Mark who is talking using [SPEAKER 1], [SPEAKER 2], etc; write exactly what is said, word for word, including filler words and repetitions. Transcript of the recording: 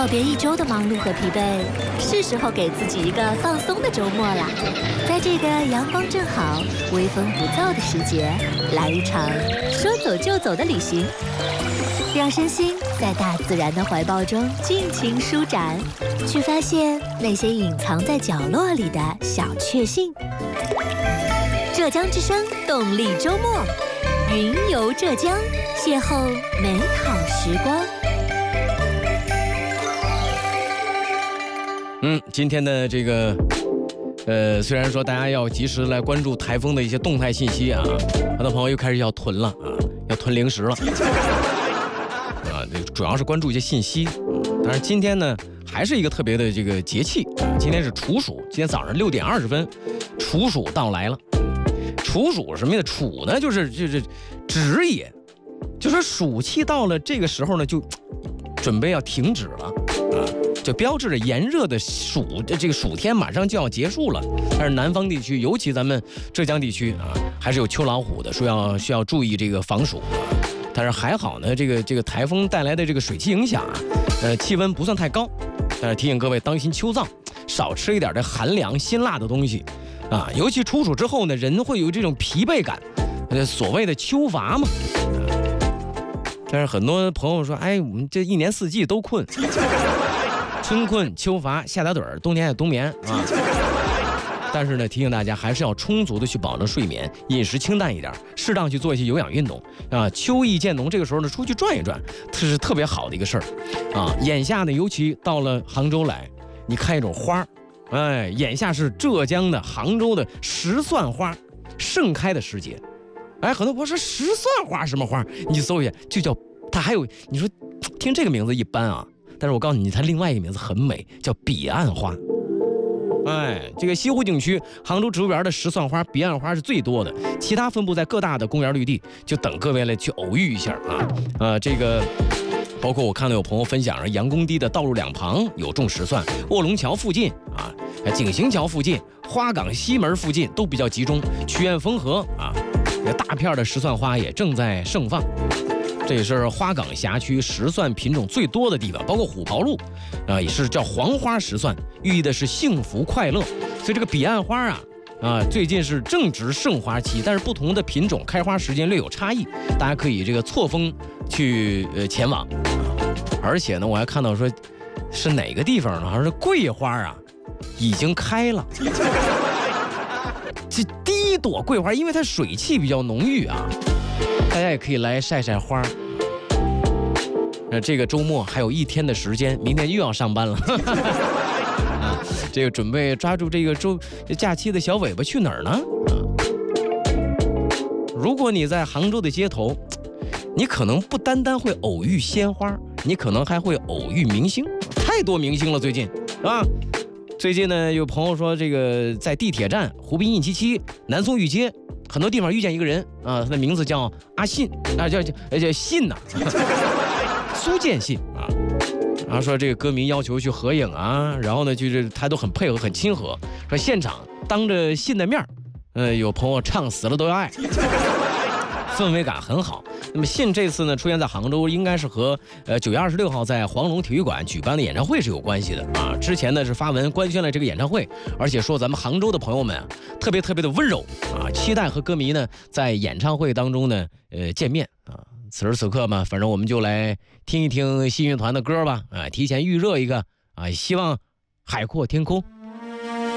[SPEAKER 1] 告别一周的忙碌和疲惫，是时候给自己一个放松的周末啦。在这个阳光正好、微风不燥的时节，来一场说走就走的旅行，让身心在大自然的怀抱中尽情舒展，去发现那些隐藏在角落里的小确幸。浙江之声动力周末，云游浙江，邂逅美好时光。
[SPEAKER 2] 嗯，今天的这个，呃，虽然说大家要及时来关注台风的一些动态信息啊，很多朋友又开始要囤了啊，要囤零食了啊，主要是关注一些信息。但是今天呢，还是一个特别的这个节气，今天是处暑，今天早上六点二十分，处暑到来了。处暑什么的，处呢就是就是止也，就是暑气到了这个时候呢，就准备要停止了啊。就标志着炎热的暑这个暑天马上就要结束了，但是南方地区，尤其咱们浙江地区啊，还是有秋老虎的，说要需要注意这个防暑。但是还好呢，这个这个台风带来的这个水汽影响啊，呃，气温不算太高，但是提醒各位当心秋燥，少吃一点的寒凉辛辣的东西啊。尤其处暑之后呢，人会有这种疲惫感，呃，所谓的秋乏嘛。但是很多朋友说，哎，我们这一年四季都困。春困秋乏夏打盹儿，冬天还冬眠啊！但是呢，提醒大家还是要充足的去保证睡眠，饮食清淡一点，适当去做一些有氧运动啊。秋意渐浓，这个时候呢，出去转一转，这是特别好的一个事儿啊。眼下呢，尤其到了杭州来，你看一种花，哎，眼下是浙江的杭州的石蒜花盛开的时节。哎，很多朋友说石蒜花什么花？你搜一下，就叫它还有，你说听这个名字一般啊。但是我告诉你，它另外一个名字很美，叫彼岸花。哎，这个西湖景区杭州植物园的石蒜花、彼岸花是最多的，其他分布在各大的公园绿地，就等各位来去偶遇一下啊。呃，这个包括我看到有朋友分享了杨公堤的道路两旁有种石蒜，卧龙桥附近啊，景行桥附近、花岗西门附近都比较集中，曲苑风荷啊，大片的石蒜花也正在盛放。这也是花岗辖区石蒜品种最多的地方，包括虎跑路，啊，也是叫黄花石蒜，寓意的是幸福快乐。所以这个彼岸花啊，啊，最近是正值盛花期，但是不同的品种开花时间略有差异，大家可以这个错峰去呃前往。而且呢，我还看到说，是哪个地方呢？好像是桂花啊，已经开了。这第一朵桂花，因为它水汽比较浓郁啊。大家也可以来晒晒花。那这个周末还有一天的时间，明天又要上班了。这个准备抓住这个周假期的小尾巴去哪儿呢？如果你在杭州的街头，你可能不单单会偶遇鲜花，你可能还会偶遇明星，太多明星了最近啊。最近呢，有朋友说这个在地铁站、湖滨一七七、南松御街。很多地方遇见一个人啊，他的名字叫阿信啊，叫叫叫信呐、啊，苏建信啊。然后说这个歌迷要求去合影啊，然后呢，就是他都很配合，很亲和。说现场当着信的面，呃，有朋友唱死了都要爱，氛围感很好。那么信这次呢出现在杭州，应该是和呃九月二十六号在黄龙体育馆举办的演唱会是有关系的啊。之前呢是发文官宣了这个演唱会，而且说咱们杭州的朋友们啊特别特别的温柔啊，期待和歌迷呢在演唱会当中呢呃见面啊。此时此刻嘛，反正我们就来听一听信乐团的歌吧啊，提前预热一个啊，希望海阔天空。